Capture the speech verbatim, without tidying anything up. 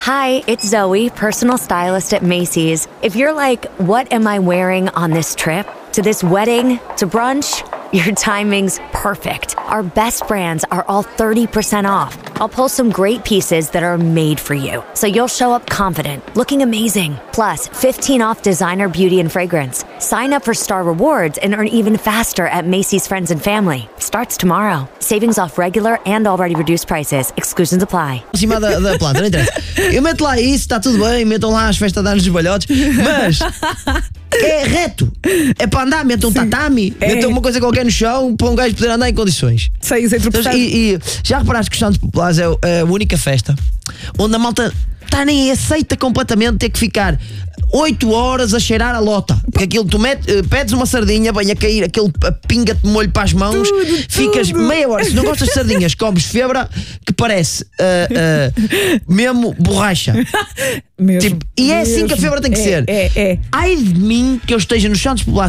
Hi, it's Zoe, personal stylist at Macy's. If you're like, what am I wearing on this trip? To this wedding? To brunch? Your timing's perfect. Our best brands are all thirty percent off. I'll pull some great pieces that are made for you, so you'll show up confident, looking amazing. Plus, fifteen off designer beauty and fragrance. Sign up for Star Rewards and earn even faster at Macy's Friends and Family. Starts tomorrow. Savings off regular and already reduced prices. Exclusions apply. Acima da, da planta, não interessa. Eu meto lá isso, está tudo bem, metam lá as festas de anos dos balhotes, mas é reto. É para andar, metam um tatami, É. metam uma coisa qualquer no chão para um gajo poder andar em condições. Sei, isso é Então, interpretado. e, e já reparaste que os Santos Populares é a única festa onde a malta está nem aceita completamente ter que ficar oito horas a cheirar a lota. Porque aquilo tu met, eh, pedes uma sardinha, vem a cair aquele a pinga de molho para as mãos, Tudo, ficas tudo. meia hora. Se não gostas de sardinhas, comes febra que parece eh, eh, mesmo borracha. Mesmo, Tipo, e é assim que a mesmo. febra tem que É, ser. É, é. Ai de mim que eu esteja nos Santos Populares